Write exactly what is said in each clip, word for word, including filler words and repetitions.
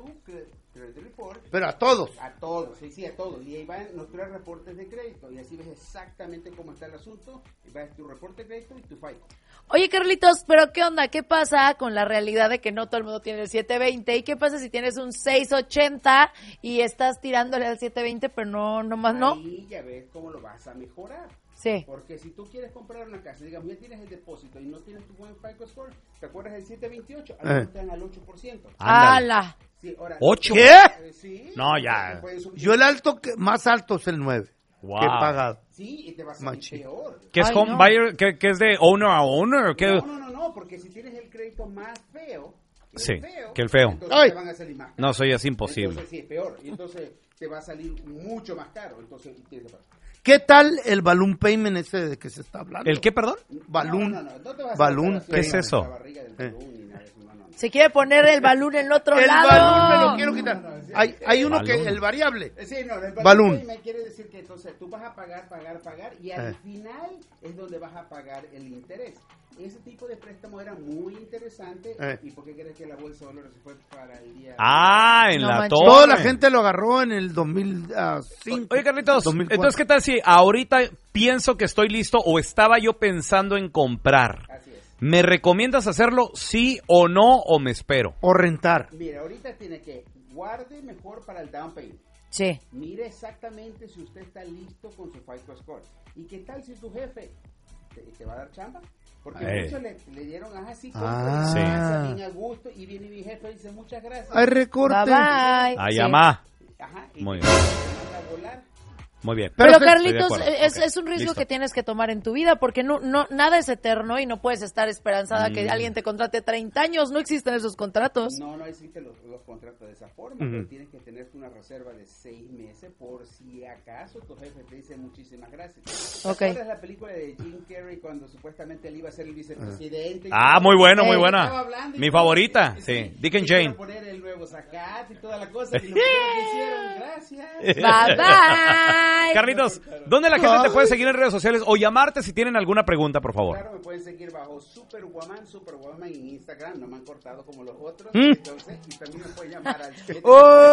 tu credit report. Pero a todos. A todos, sí, sí, a todos. Y ahí van nuestros reportes de crédito. Y así ves exactamente cómo está el asunto. Y vas tu reporte de crédito y tu FICO. Oye, Carlitos, pero ¿qué onda? ¿Qué pasa con la realidad de que no todo el mundo tiene el siete veinte? ¿Y qué pasa si tienes un seis ochenta y estás tirándole al siete veinte, pero no, no más no? Ahí ya ves cómo lo vas a mejorar. Sí. Porque si tú quieres comprar una casa, digamos, ya tienes el depósito y no tienes tu buen FICO score, ¿te acuerdas del siete veintiocho? Ahora te dan al ocho por ciento. ¡Hala! Sí, ahora, ¿Ocho? ¿Qué? Eh, sí, No, ya. Yo el alto, que, más alto es el nueve. Wow. Que he pagado. Sí, y te va a salir Machi. peor. ¿Qué es Ay, home no. buyer? ¿Qué, qué es de owner a owner? ¿Qué? No, no, no, no, porque si tienes el crédito más feo, el Sí, feo, que el feo. entonces Ay. te van a salir más caros. No, eso ya es imposible. Entonces sí, es peor. Y entonces te va a salir mucho más caro. Entonces tienes que pagar. ¿Qué tal el balloon payment ese de que se está hablando? ¿El qué, perdón? Balloon. No, no, no, no te vas a Balloon hacer ¿Qué es operaciones eso? en la barriga del balloon ni nada de eso, no, no, no. Se quiere poner el balón en el otro El lado. balloon me lo quiero quitar. No, no, sí. Hay, hay uno Balloon. que, el variable. Sí, no, el Balloon. balloon payment quiere decir que entonces tú vas a pagar, pagar, pagar y al Eh. final es donde vas a pagar el interés. Ese tipo de préstamo era muy interesante. Eh. ¿Y por qué crees que la bolsa de valores se fue para el día? Ah, en No la manches. torre. Toda la gente lo agarró en el dos mil cinco. Oye, Carlitos, dos mil cuatro. entonces, ¿qué tal si ahorita pienso que estoy listo o estaba yo pensando en comprar? Así es. ¿Me recomiendas hacerlo sí o no o me espero? O rentar. Mira, ahorita tiene que guarde mejor para el down payment. Sí. Mire exactamente si usted está listo con su FICO score. ¿Y qué tal si tu jefe te, te va a dar chamba? Porque Eh. muchos le, le dieron así, Ah. compra Sí. casa bien a gusto y viene mi jefe y dice muchas gracias. Hay recorte. Bye bye. Ahí Sí. amá. Ajá, y Muy te bien. manda a volar. Muy bien. Pero, Pero se- Carlitos, Estoy de acuerdo. es, Ok, es un riesgo listo. que tienes que tomar en tu vida porque no, no, nada es eterno y no puedes estar esperanzada que Mm. alguien te contrate treinta años. No existen esos contratos. No, no existen los, los contratos de esa forma, Ujú. pero tienes que tener una reserva de seis meses por si acaso tu jefe te dice muchísimas gracias. Ok. ¿Te acuerdas la película de Jim Carrey cuando supuestamente él iba a ser el vicepresidente? Ah, muy bueno, muy Eh, buena. Estaba hablando y Mi todo, favorita, y- sí. Dick and y iban Jane. a poner el nuevo zacate y toda la cosa. Y lo primero que hicieron, gracias. Bye bye. Carlitos, ¿dónde la gente te puede seguir en redes sociales o llamarte si tienen alguna pregunta, por favor? Claro, me pueden seguir bajo Superwoman, Superwoman en Instagram, no me han cortado como los otros, ¿Mm? entonces, y también me pueden llamar al siete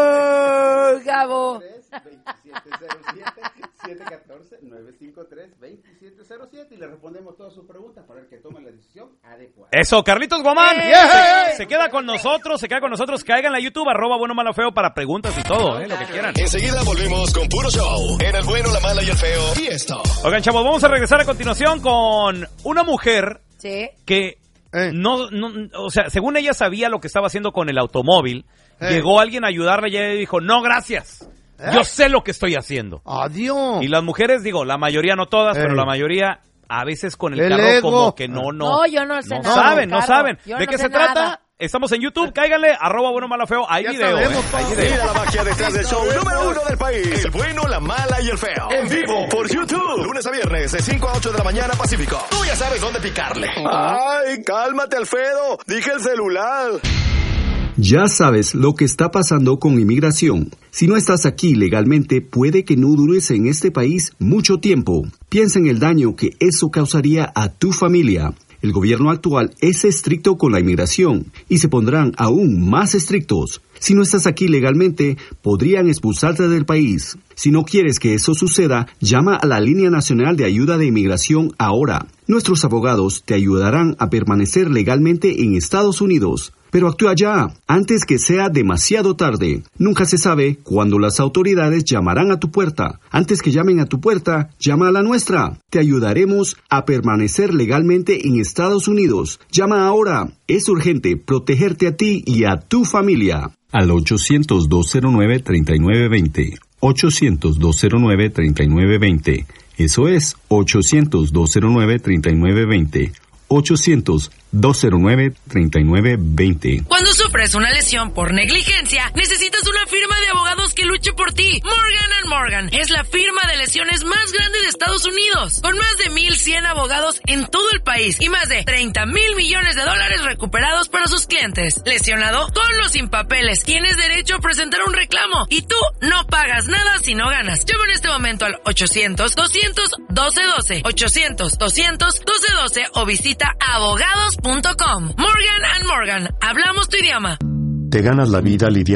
¡Oh, Gabo! veintisiete cero siete, siete uno cuatro, nueve cinco tres, veintisiete cero siete y le respondemos todas sus preguntas para el que tome la decisión adecuada. Eso, Carlitos Guamán. Yeah. Se, se queda con nosotros, se queda con nosotros. Caigan a YouTube, arroba bueno, malo, feo para preguntas y todo, eh, lo que quieran. Enseguida volvemos con puro show en El Bueno, la Mala y el Feo. Y esto. Oigan, chavos, vamos a regresar a continuación con una mujer Sí. que Eh. no, no, o sea, según ella sabía lo que estaba haciendo con el automóvil, Eh. llegó alguien a ayudarle y ella dijo, no, gracias, ¿Eh? yo sé lo que estoy haciendo. Adiós. Y las mujeres, digo, la mayoría, no todas, Eh. pero la mayoría, a veces con el, El carro ego. como que no, no. No, yo no sé no nada saben, del no carro. saben. Yo ¿De no qué sé se trata? nada. Estamos en YouTube, cáiganle, arroba bueno, malo, feo. Hay Ya video, sabemos, eh, hay pa. video. Mira la magia detrás del show número uno del país. El Bueno, la Mala y el Feo. En vivo por YouTube. Lunes a viernes de cinco a ocho de la mañana Pacífico. Tú ya sabes dónde picarle. Ay, cálmate, Alfredo. Dije el celular. Ya sabes lo que está pasando con inmigración. Si no estás aquí legalmente, puede que no dures en este país mucho tiempo. Piensa en el daño que eso causaría a tu familia. El gobierno actual es estricto con la inmigración y se pondrán aún más estrictos. Si no estás aquí legalmente, podrían expulsarte del país. Si no quieres que eso suceda, llama a la Línea Nacional de Ayuda de Inmigración ahora. Nuestros abogados te ayudarán a permanecer legalmente en Estados Unidos. Pero actúa ya, antes que sea demasiado tarde. Nunca se sabe cuándo las autoridades llamarán a tu puerta. Antes que llamen a tu puerta, llama a la nuestra. Te ayudaremos a permanecer legalmente en Estados Unidos. Llama ahora. Es urgente protegerte a ti y a tu familia. Al ochocientos, dos cero nueve, tres nueve dos cero. ochocientos, dos cero nueve, tres nueve dos cero. Eso es ochocientos, dos cero nueve, tres nueve dos cero. ochocientos, dos cero nueve, tres nueve dos cero. Cuando sufres una lesión por negligencia, necesitas una firma de abogados que luche por ti. Morgan and Morgan es la firma de lesiones más grande de Estados Unidos, con más de mil cien abogados en todo el país y más de treinta mil millones de dólares recuperados para sus clientes. Lesionado, con o sin papeles, tienes derecho a presentar un reclamo y tú no pagas nada si no ganas. Llama en este momento al ochocientos, doscientos, doce doce, ochocientos, doscientos, doce doce o visita abogados punto com. Morgan and Morgan, hablamos tu idioma. Te ganas la vida lidiando